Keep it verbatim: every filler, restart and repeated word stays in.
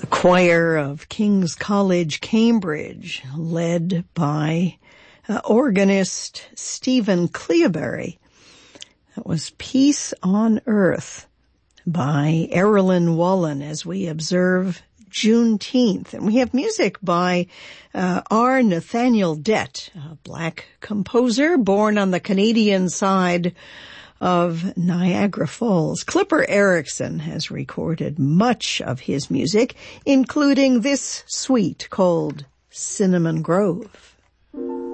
Choir of King's College, Cambridge, led by uh, organist Stephen Cleobury. That was Peace on Earth by Erilyn Wallen as we observe Juneteenth. And we have music by uh, R. Nathaniel Dett, a black composer born on the Canadian side of Niagara Falls. Clipper Erickson has recorded much of his music, including this suite called Cinnamon Grove.